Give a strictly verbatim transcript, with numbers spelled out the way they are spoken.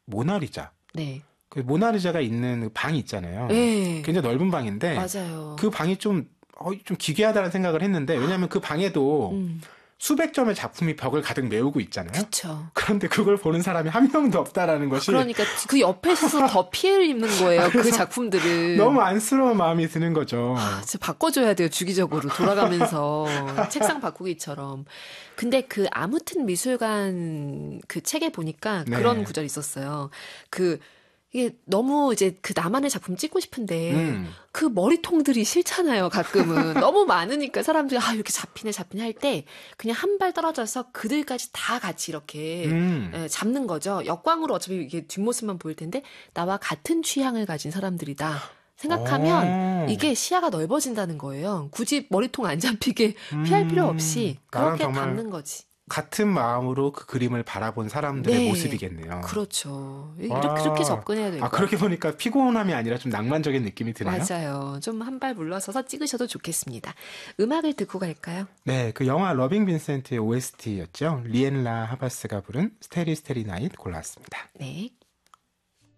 모나리자. 네. 그 모나리자가 있는 방이 있잖아요. 네. 굉장히 넓은 방인데 맞아요. 그 방이 좀, 어, 좀 기괴하다는 생각을 했는데 왜냐하면 그 방에도 음. 수백 점의 작품이 벽을 가득 메우고 있잖아요. 그쵸. 그런데 그걸 보는 사람이 한 명도 없다라는 것이 그러니까 그 옆에 있어서 더 피해를 입는 거예요. 그 작품들을. 너무 안쓰러운 마음이 드는 거죠. 아, 진짜 바꿔줘야 돼요. 주기적으로 돌아가면서 책상 바꾸기처럼. 근데 그 아무튼 미술관 그 책에 보니까 네. 그런 구절이 있었어요. 그 이게 너무 이제 그 나만의 작품 찍고 싶은데 음. 그 머리통들이 싫잖아요. 가끔은 너무 많으니까 사람들이 아 이렇게 잡히네 잡히네 할 때 그냥 한 발 떨어져서 그들까지 다 같이 이렇게 음. 예, 잡는 거죠. 역광으로 어차피 이게 뒷모습만 보일 텐데 나와 같은 취향을 가진 사람들이다. 생각하면 오. 이게 시야가 넓어진다는 거예요. 굳이 머리통 안 잡히게 피할 필요 없이 나랑 그렇게 정말 담는 거지. 같은 마음으로 그 그림을 바라본 사람들의 네. 모습이겠네요. 그렇죠. 와. 이렇게, 이렇게 접근해야 될 아, 것 그렇게 같아요. 보니까 피곤함이 아니라 좀 낭만적인 느낌이 드네요. 맞아요. 좀 한 발 물러서서 찍으셔도 좋겠습니다. 음악을 듣고 갈까요? 네, 그 영화 러빙 빈센트의 오에스티였죠. 리엔라 하바스가 부른 스테리 스테리 나잇 골라왔습니다. 네.